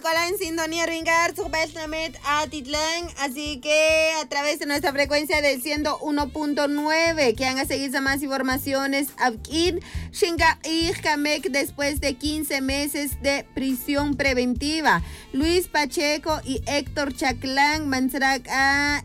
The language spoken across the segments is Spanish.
Nicolás en sintonía Ringar, Subeltamet Atitlán, así que a través de nuestra frecuencia del 101.9, que han a seguir más informaciones, Abkid, Shinga y Kamek después de 15 meses de prisión preventiva. Luis Pacheco y Héctor Chaclán Mansraga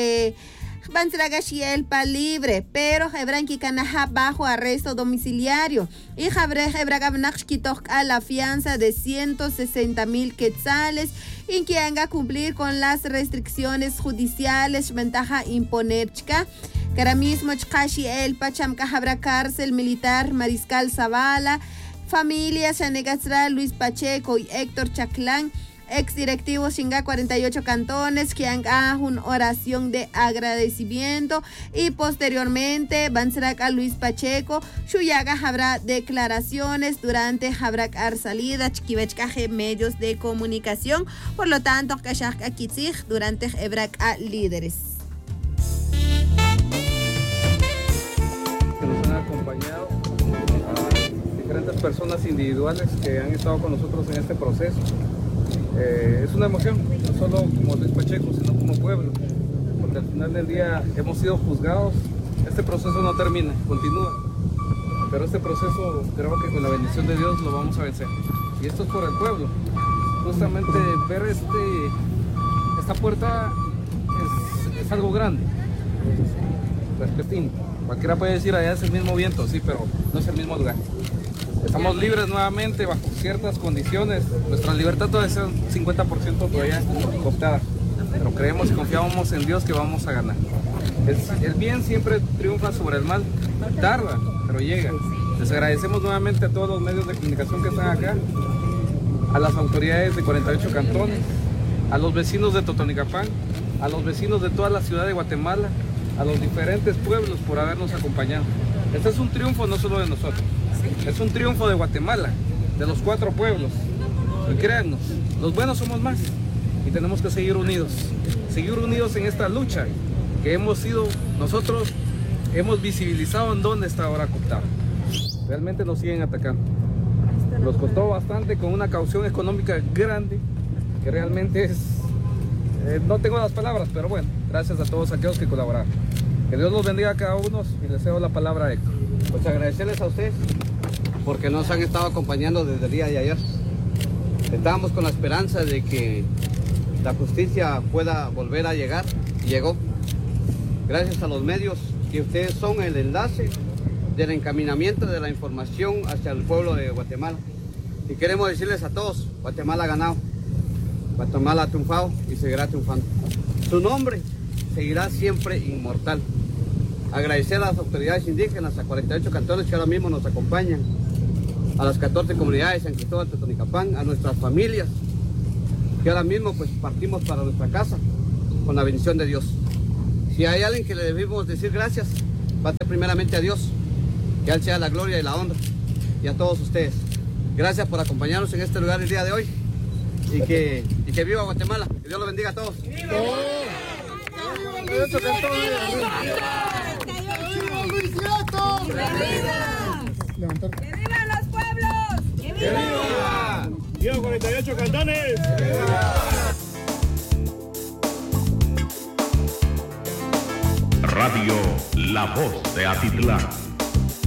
Shielpa libre, pero Hebranki Kanaha bajo arresto domiciliario. Y Hebragabnachkitok a la fianza de 160,000 quetzales y que haga cumplir con las restricciones judiciales, ventaja imponerchka. Que ahora mismo Chkashi Elpa Chamka habrá cárcel militar Mariscal Zavala, familia Shanegasra, Luis Pacheco y Héctor Chaclán, ex directivo Shinga 48 cantones, que hagan una oración de agradecimiento y posteriormente van a Luis Pacheco, Shuyaga habrá declaraciones durante habrá salida chiquivechcaje medios de comunicación, por lo tanto Kashak Akitzig durante Hebrak a líderes. Que nos han acompañado a diferentes personas individuales que han estado con nosotros en este proceso. Es una emoción, no solo como Luis Pacheco, sino como pueblo, porque al final del día hemos sido juzgados. Este proceso no termina, continúa, pero este proceso creo que con la bendición de Dios lo vamos a vencer, y esto es por el pueblo. Justamente ver esta puerta es algo grande, respetín. Cualquiera puede decir allá es el mismo viento, sí, pero no es el mismo lugar. Estamos libres nuevamente bajo ciertas condiciones. Nuestra libertad todavía es un 50% todavía cooptada, pero creemos y confiamos en Dios que vamos a ganar. El bien siempre triunfa sobre el mal, tarda, pero llega. Les agradecemos nuevamente a todos los medios de comunicación que están acá, a las autoridades de 48 cantones, a los vecinos de Totonicapán, a los vecinos de toda la ciudad de Guatemala, a los diferentes pueblos por habernos acompañado. Este es un triunfo no solo de nosotros, es un triunfo de Guatemala, de los 4 pueblos. Y créannos, los buenos somos más y tenemos que seguir unidos en esta lucha que nosotros hemos visibilizado en dónde está ahora Coptado. Realmente nos siguen atacando. Nos costó bastante con una caución económica grande que realmente es... no tengo las palabras, pero bueno, gracias a todos aquellos que colaboraron. Que Dios los bendiga a cada uno y les cedo la palabra a Héctor. Pues agradecerles a ustedes porque nos han estado acompañando desde el día de ayer. Estábamos con la esperanza de que la justicia pueda volver a llegar. Llegó. Gracias a los medios, que ustedes son el enlace del encaminamiento de la información hacia el pueblo de Guatemala. Y queremos decirles a todos, Guatemala ha ganado, Guatemala ha triunfado y seguirá triunfando. Su nombre seguirá siempre inmortal. Agradecer a las autoridades indígenas, a 48 cantones que ahora mismo nos acompañan, a las 14 comunidades de San Cristóbal, Totonicapán, a nuestras familias, que ahora mismo pues partimos para nuestra casa con la bendición de Dios. Si hay alguien que le debemos decir gracias, va a ser primeramente a Dios, que a Él sea la gloria y la honra, y a todos ustedes. Gracias por acompañarnos en este lugar el día de hoy, y que viva Guatemala, que Dios lo bendiga a todos. ¡Viva! ¡Que vivan los pueblos! ¡Que viva! ¡Viva 48 cantones! Radio La Voz de Atitlán.